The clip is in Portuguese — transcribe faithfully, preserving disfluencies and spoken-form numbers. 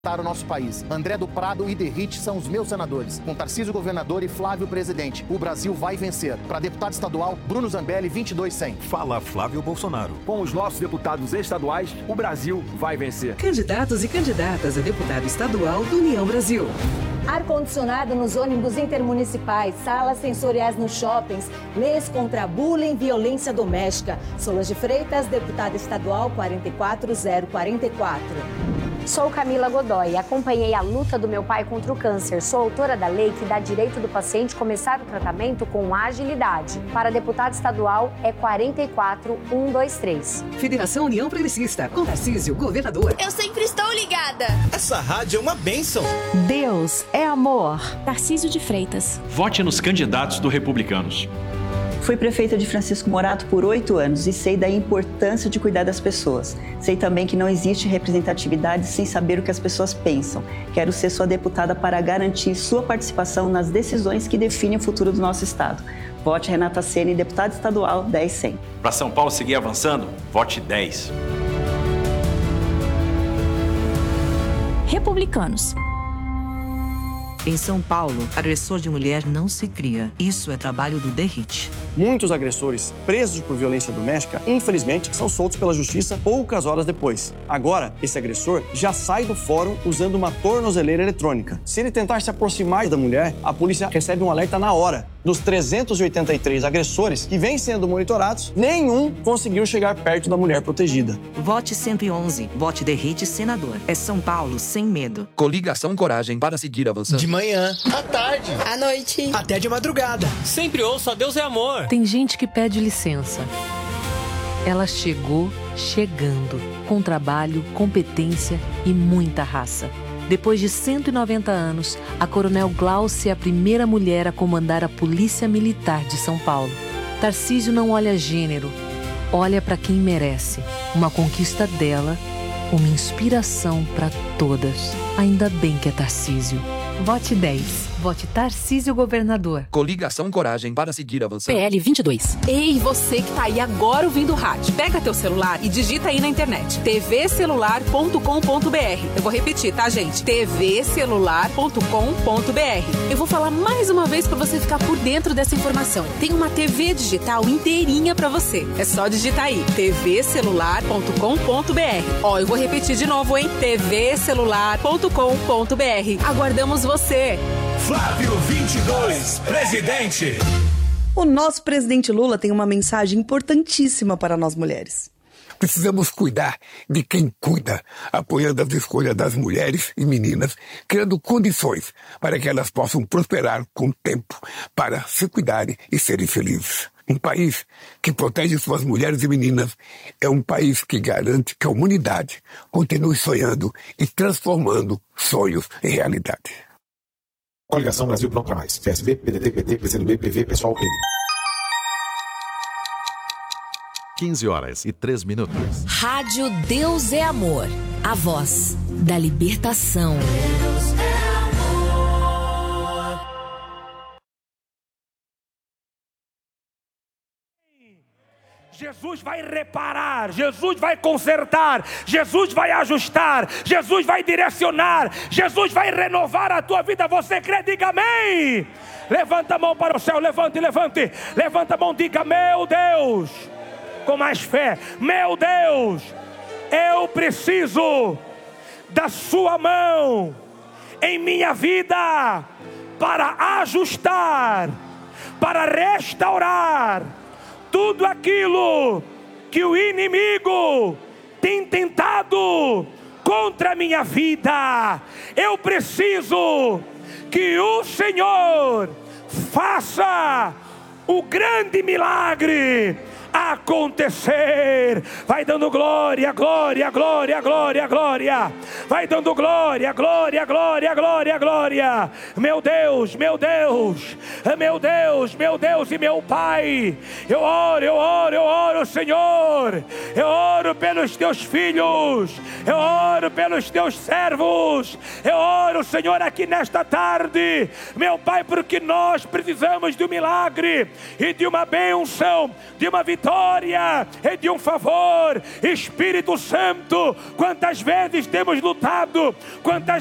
Para o nosso país. André do Prado e Derrite são os meus senadores. Com Tarcísio governador e Flávio presidente. O Brasil vai vencer. Para deputado estadual, Bruno Zambelli, vinte e dois cem. Fala Flávio Bolsonaro. Com os nossos deputados estaduais, o Brasil vai vencer. Candidatos e candidatas a deputado estadual do União Brasil. Ar-condicionado nos ônibus intermunicipais, salas sensoriais nos shoppings, leis contra bullying e violência doméstica. Solange Freitas, deputada estadual quatro quatro zero quatro quatro. Sou Camila Godoy, acompanhei a luta do meu pai contra o câncer. Sou autora da lei que dá direito do paciente começar o tratamento com agilidade. Para deputado estadual é quatro quatro um dois três. Federação União Progressista, com Tarcísio, governador. Eu sempre estou ligada. Essa rádio é uma bênção. Deus é amor. Tarcísio de Freitas. Vote nos candidatos do Republicanos. Fui prefeita de Francisco Morato por oito anos e sei da importância de cuidar das pessoas. Sei também que não existe representatividade sem saber o que as pessoas pensam. Quero ser sua deputada para garantir sua participação nas decisões que definem o futuro do nosso estado. Vote Renata Ceni, deputada estadual dez cem. Para São Paulo seguir avançando, vote dez. Republicanos. Em São Paulo, agressor de mulher não se cria. Isso é trabalho do Derrite. Muitos agressores presos por violência doméstica, infelizmente, são soltos pela justiça poucas horas depois. Agora, esse agressor já sai do fórum usando uma tornozeleira eletrônica. Se ele tentar se aproximar da mulher, a polícia recebe um alerta na hora. Dos trezentos e oitenta e três agressores que vêm sendo monitorados, nenhum conseguiu chegar perto da mulher protegida. Vote cento e onze. Vote Derrite senador. É São Paulo sem medo. Coligação Coragem para seguir avançando. De manhã, à tarde, à noite, até de madrugada. Sempre ouço a Deus é amor. Tem gente que pede licença. Ela chegou chegando, com trabalho, competência e muita raça. Depois de cento e noventa anos, a Coronel Glaucia é a primeira mulher a comandar a Polícia Militar de São Paulo. Tarcísio não olha gênero, olha para quem merece. Uma conquista dela, uma inspiração para todas. Ainda bem que é Tarcísio. Vote dez. Vote Tarcísio governador. Coligação Coragem para seguir avançando. P L vinte e dois. Ei, você que tá aí agora ouvindo o rádio. Pega teu celular e digita aí na internet. t v celular ponto com ponto b r. Eu vou repetir, tá, gente? t v celular ponto com ponto b r. Eu vou falar mais uma vez pra você ficar por dentro dessa informação. Tem uma T V digital inteirinha pra você. É só digitar aí. t v celular ponto com ponto b r. Ó, eu vou repetir de novo, hein? t v celular ponto com ponto b r. Aguardamos você. Flávio vinte e dois, presidente. O nosso presidente Lula tem uma mensagem importantíssima para nós mulheres. Precisamos cuidar de quem cuida, apoiando as escolhas das mulheres e meninas, criando condições para que elas possam prosperar com tempo, para se cuidarem e serem felizes. Um país que protege suas mulheres e meninas é um país que garante que a humanidade continue sonhando e transformando sonhos em realidade. Coligação Brasil Pronto para Mais. P S B, P D T, P T, P C do B, P V, Pessoal, P D. quinze horas e três minutos. Rádio Deus é Amor. A voz da libertação. Deus é amor. Jesus vai reparar, Jesus vai consertar, Jesus vai ajustar, Jesus vai direcionar, Jesus vai renovar a tua vida. Você crê? Diga amém. Levanta a mão para o céu, levante, levante. Levanta a mão, diga: meu Deus, com mais fé, meu Deus, eu preciso da sua mão em minha vida para ajustar, para restaurar tudo aquilo que o inimigo tem tentado contra a minha vida. Eu preciso que o Senhor faça o grande milagre acontecer. Vai dando glória, glória, glória, glória, glória. Vai dando glória, glória, glória, glória, glória. Meu Deus, meu Deus, Meu Deus, meu Deus e meu Pai, eu oro, eu oro, eu oro, Senhor, eu oro pelos teus filhos, eu oro pelos teus servos, eu oro, Senhor, aqui nesta tarde, meu Pai, porque nós precisamos de um milagre e de uma bênção, de uma vitória e de um favor. Espírito Santo, quantas vezes temos lutado, quantas